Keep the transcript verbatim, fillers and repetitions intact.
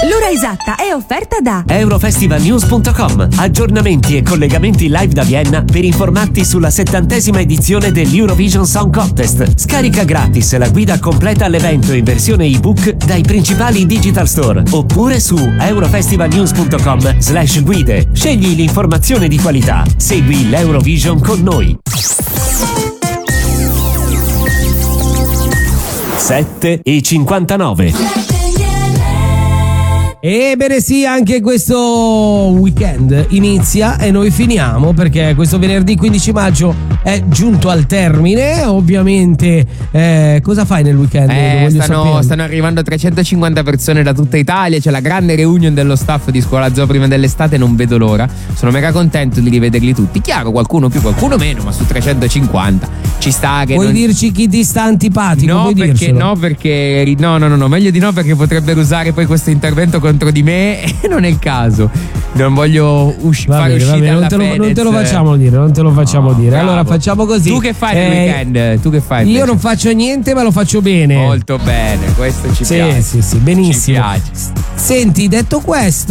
L'ora esatta è offerta da Eurofestivalnews punto com. Aggiornamenti e collegamenti live da Vienna per informarti sulla settantesima edizione dell'Eurovision Song Contest. Scarica gratis la guida completa all'evento in versione ebook dai principali digital store oppure su eurofestivalnews punto com slash guide. Scegli l'informazione di qualità. Segui l'Eurovision con noi. sette e cinquantanove. Ebbene sì, anche questo weekend inizia e noi finiamo, perché questo venerdì quindici maggio è giunto al termine. Ovviamente eh, cosa fai nel weekend? Eh, stanno, stanno arrivando trecentocinquanta persone da tutta Italia, c'è la grande reunion dello staff di Scuola Zoo prima dell'estate, non vedo l'ora, sono mega contento di rivederli tutti. Chiaro, qualcuno più, qualcuno meno, ma su trecentocinquanta ci sta che Vuoi non... dirci chi ti sta antipatico? No, Vuoi perché dircelo? no, perché no, no, no, no, meglio di no, perché potrebbero usare poi questo intervento contro di me e non è il caso. Non voglio usci- va fare bene, uscita va bene, alla non, te lo, non te lo Fedez. facciamo dire, non te lo facciamo No, dire. bravo. Allora facciamo così. Tu che fai Eh, nel weekend? Tu che fai? Io invece? non faccio niente, ma lo faccio bene. Molto bene, questo ci sì, piace. sì, sì, benissimo. Ci piace. Senti, detto questo,